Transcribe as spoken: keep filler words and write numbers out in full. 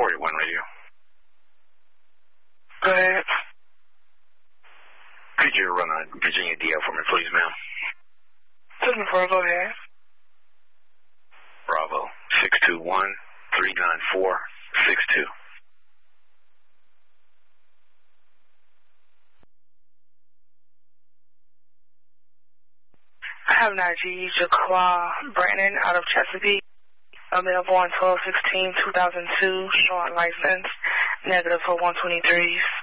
forty-one radio. Go ahead. Could you run a Virginia D L for me, please, ma'am? Listen for it, go ahead. Bravo, six two one, three nine four, six two. I have Najee Jaqua Brandon out of Chesapeake. Available on twelve sixteen two thousand two, showing license, negative for one twenty-threes.